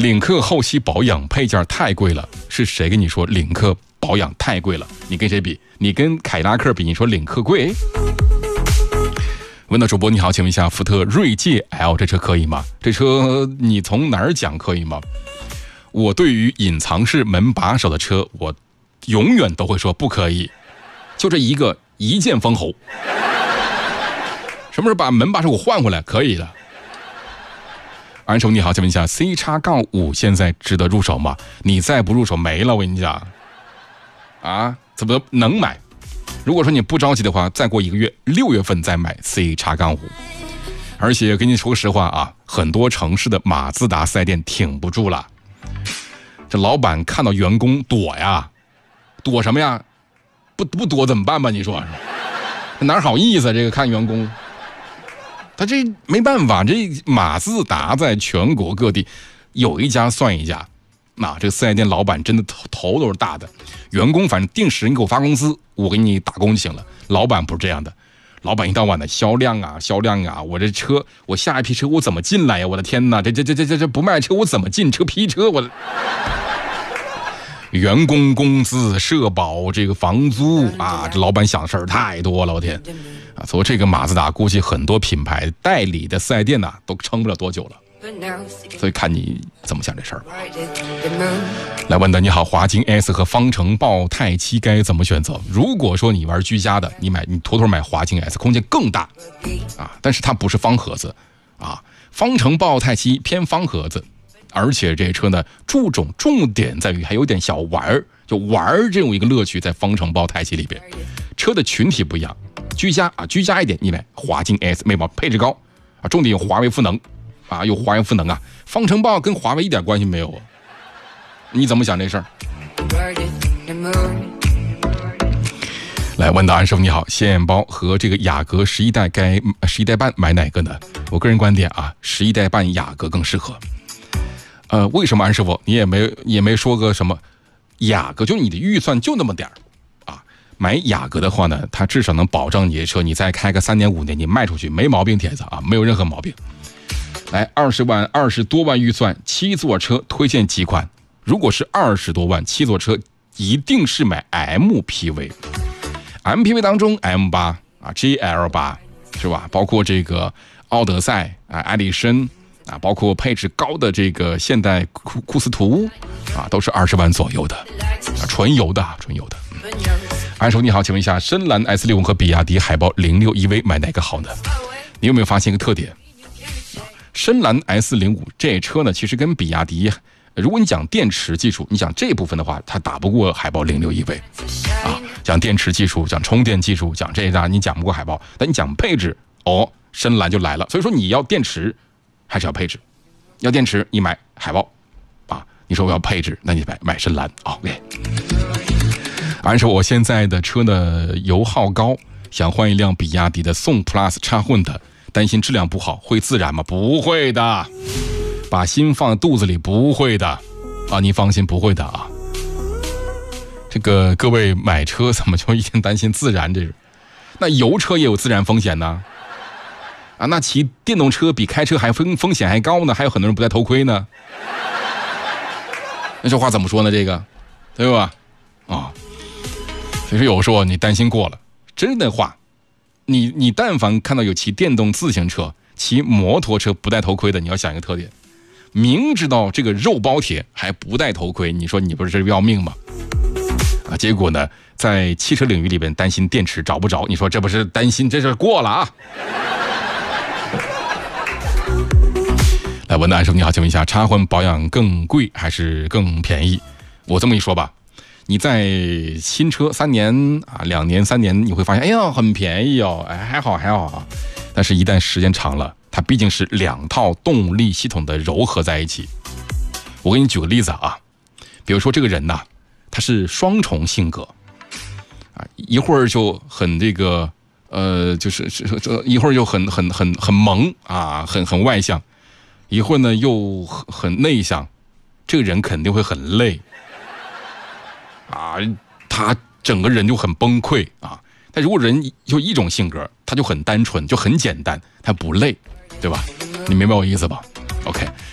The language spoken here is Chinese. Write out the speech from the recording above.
领克后期保养配件太贵了，是谁跟你说领克保养太贵了？你跟谁比？你跟凯迪拉克比，你说领克贵？问到主播你好，请问一下，福特锐界 L 这车可以吗？这车你从哪儿讲可以吗？我对于隐藏式门把手的车，我永远都会说不可以，就这一剑封喉。什么时候把门把手给我换回来？可以的。安叔你好，请问一下 C-5 现在值得入手吗？你再不入手没了，我跟你讲啊，怎么能买？如果说你不着急的话，再过1个月，6月份再买 C-5。而且跟你说实话啊，很多城市的马自达4S店挺不住了，这老板看到员工躲呀，躲什么呀？不躲怎么办吧？你说哪好意思？这个看员工。他这没办法，这马自达在全国各地有一家算一家，这个4S店老板真的头都是大的，员工反正定时你给我发工资，我给你打工就行了。老板不是这样的，老板一到晚的销量啊，我这车，我下一批车我怎么进来呀？我的天哪，这不卖车我怎么进车批车？我的员工工资、社保、这个房租啊，这老板想的事儿太多了，我天啊！所以这个马自达估计很多品牌代理的4S店都撑不了多久了，所以看你怎么想这事儿吧。来问的你好，华擎 S 和方程豹太七该怎么选择？如果说你玩居家的，你妥妥买华擎 S， 空间更大啊，但是它不是方盒子啊，方程豹太七偏方盒子。而且这车呢，重点在于还有点小玩就玩这种一个乐趣在方程豹太七里边。车的群体不一样，居家一点，你买华擎 S 没毛病，配置高啊，重点有华为赋能啊，有华为赋能啊。方程豹跟华为一点关系没有啊，你怎么想这事儿？来问到安师傅你好，显眼包和这个雅阁11代半买哪个呢？我个人观点啊，11代半雅阁更适合。为什么安师傅你也没说个什么雅阁，就你的预算就那么点啊？买雅阁的话呢，它至少能保障你的车，你再开个3年5年，你卖出去没毛病，帖子啊，没有任何毛病。来20多万预算7座车推荐几款？如果是20多万7座车，一定是买 MPV。MPV 当中 M8 啊 GL8 是吧？包括这个奥德赛啊、艾力绅。包括配置高的这个现代库斯图啊，都是20万左右的纯油的。安叔你好，请问一下，深蓝 S65 和比亚迪海豹06 EV 买哪个好呢？你有没有发现一个特点？深蓝 S05 这车呢，其实跟比亚迪，如果你讲电池技术，你讲这部分的话，它打不过海豹06 EV 啊。讲电池技术，讲充电技术，讲这你讲不过海豹，但你讲配置，深蓝就来了。所以说你要电池。还是要配置，要电池你买海豹啊，你说我要配置，那你买深蓝啊。OK， 按说我现在的车呢油耗高，想换一辆比亚迪的宋 Plus 插混的，担心质量不好，会自燃吗？不会的，把心放在肚子里不会的啊，你放心不会的啊。这个各位买车怎么就一定担心自燃？这是，那油车也有自燃风险呢。啊，那骑电动车比开车还风险还高呢，还有很多人不戴头盔呢。那这话怎么说呢？这个，对吧？啊，所以说有时候你担心过了，真的话，你但凡看到有骑电动自行车、骑摩托车不戴头盔的，你要想一个特点，明知道这个肉包铁还不戴头盔，你说你不是要命吗？啊，结果呢，在汽车领域里边担心电池找不着，你说这不是担心，这是过了啊。来，文的安生你好，请问一下，插混保养更贵还是更便宜？我这么一说吧，你在新车3年啊、2年、3年，你会发现，哎呀，很便宜哦，哎，还好啊。但是，一旦时间长了，它毕竟是2套动力系统的糅合在一起。我给你举个例子啊，比如说这个人呐，他是双重性格啊，一会儿就很这个就是一会儿就很萌啊，很外向。一会儿呢又很内向，这个人肯定会很累啊，他整个人就很崩溃啊。但如果人就一种性格，他就很单纯，就很简单，他不累，对吧？你明白我意思吧 ？OK，